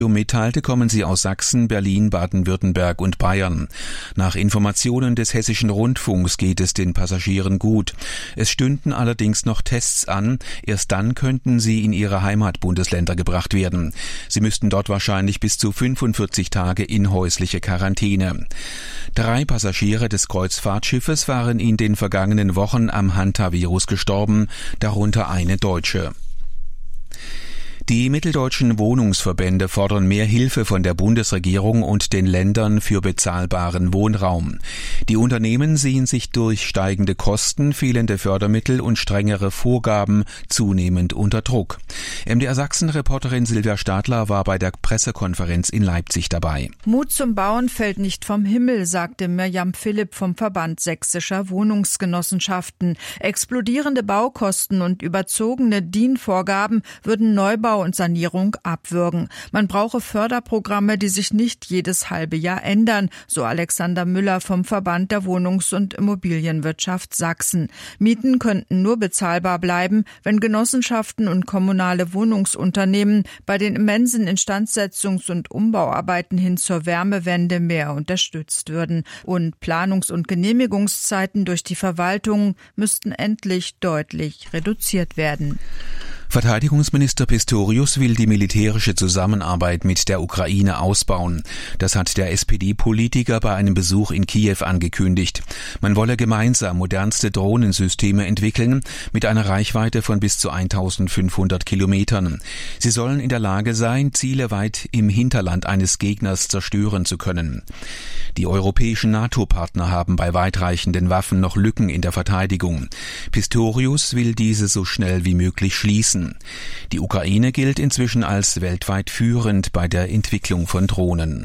mitteilte, kommen sie aus Sachsen, Berlin, Baden-Württemberg und Bayern. Nach Informationen des Hessischen Rundfunks geht es den Passagieren gut. Es stünden allerdings noch Tests an. Erst dann könnten sie in ihre Heimatbundesländer gebracht werden. Sie müssten dort wahrscheinlich bis zu 45 Tage in häusliche Quarantäne. 3 Passagiere des Kreuzfahrtschiffes waren in den vergangenen Wochen am Hantavirus gestorben, darunter eine Deutsche. Die mitteldeutschen Wohnungsverbände fordern mehr Hilfe von der Bundesregierung und den Ländern für bezahlbaren Wohnraum. Die Unternehmen sehen sich durch steigende Kosten, fehlende Fördermittel und strengere Vorgaben zunehmend unter Druck. MDR Sachsen-Reporterin Silvia Stadler war bei der Pressekonferenz in Leipzig dabei. Mut zum Bauen fällt nicht vom Himmel, sagte Mirjam Philipp vom Verband Sächsischer Wohnungsgenossenschaften. Explodierende Baukosten und überzogene DIN-Vorgaben würden Neubau und Sanierung abwürgen. Man brauche Förderprogramme, die sich nicht jedes halbe Jahr ändern, so Alexander Müller vom Verband der Wohnungs- und Immobilienwirtschaft Sachsen. Mieten könnten nur bezahlbar bleiben, wenn Genossenschaften und kommunale Wohnungsunternehmen bei den immensen Instandsetzungs- und Umbauarbeiten hin zur Wärmewende mehr unterstützt würden. Und Planungs- und Genehmigungszeiten durch die Verwaltung müssten endlich deutlich reduziert werden. Verteidigungsminister Pistorius will die militärische Zusammenarbeit mit der Ukraine ausbauen. Das hat der SPD-Politiker bei einem Besuch in Kiew angekündigt. Man wolle gemeinsam modernste Drohnensysteme entwickeln mit einer Reichweite von bis zu 1500 Kilometern. Sie sollen in der Lage sein, Ziele weit im Hinterland eines Gegners zerstören zu können. Die europäischen NATO-Partner haben bei weitreichenden Waffen noch Lücken in der Verteidigung. Pistorius will diese so schnell wie möglich schließen. Die Ukraine gilt inzwischen als weltweit führend bei der Entwicklung von Drohnen.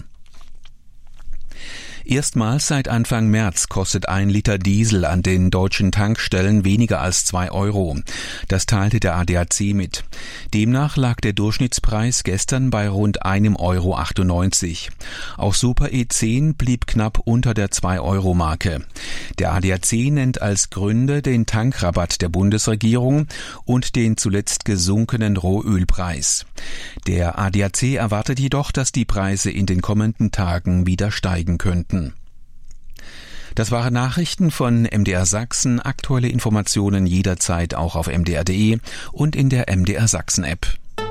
Erstmals seit Anfang März kostet 1 Liter Diesel an den deutschen Tankstellen weniger als 2 Euro. Das teilte der ADAC mit. Demnach lag der Durchschnittspreis gestern bei rund 1,98 Euro. Auch Super E10 blieb knapp unter der 2-Euro-Marke. Der ADAC nennt als Gründe den Tankrabatt der Bundesregierung und den zuletzt gesunkenen Rohölpreis. Der ADAC erwartet jedoch, dass die Preise in den kommenden Tagen wieder steigen könnten. Das waren Nachrichten von MDR Sachsen. Aktuelle Informationen jederzeit auch auf mdr.de und in der MDR Sachsen App.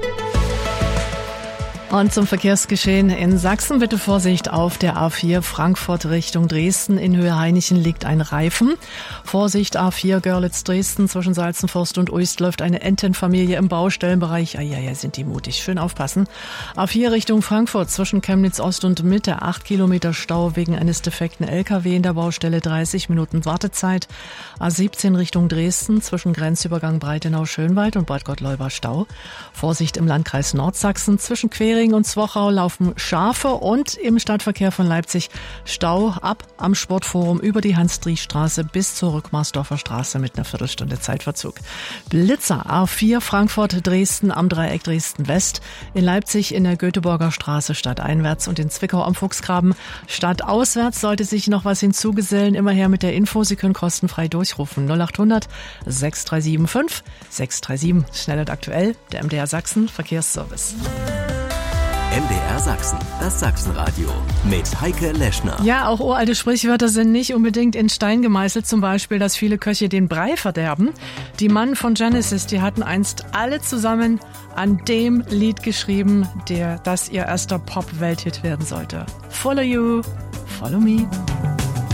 Und zum Verkehrsgeschehen in Sachsen bitte Vorsicht auf der A4 Frankfurt Richtung Dresden. In Höhe Hainichen liegt ein Reifen. Vorsicht A4 Görlitz-Dresden zwischen Salzenforst und Uist läuft eine Entenfamilie im Baustellenbereich. Sind die mutig. Schön aufpassen. A4 Richtung Frankfurt zwischen Chemnitz Ost und Mitte 8 Kilometer Stau wegen eines defekten LKW in der Baustelle, 30 Minuten Wartezeit. A17 Richtung Dresden zwischen Grenzübergang Breitenau-Schönwald und Bad Gottleuba Stau. Vorsicht im Landkreis Nordsachsen zwischen Quering und Zwochau laufen Schafe und im Stadtverkehr von Leipzig Stau ab am Sportforum über die Hans-Driesch-Straße bis zur Rückmarsdorfer Straße mit einer Viertelstunde Zeitverzug. Blitzer A4 Frankfurt-Dresden am Dreieck Dresden-West, in Leipzig in der Göteborger Straße stadteinwärts und in Zwickau am Fuchsgraben stadtauswärts. Sollte sich noch was hinzugesellen, immer her mit der Info. Sie können kostenfrei durchrufen. 0800 6375 637. Schnell und aktuell, der MDR Sachsen Verkehrsservice. MDR Sachsen, das Sachsenradio mit Heike Leschner. Ja, auch uralte Sprichwörter sind nicht unbedingt in Stein gemeißelt. Zum Beispiel, dass viele Köche den Brei verderben. Die Mannen von Genesis, die hatten einst alle zusammen an dem Lied geschrieben, das ihr erster Pop-Welthit werden sollte. Follow You, Follow Me.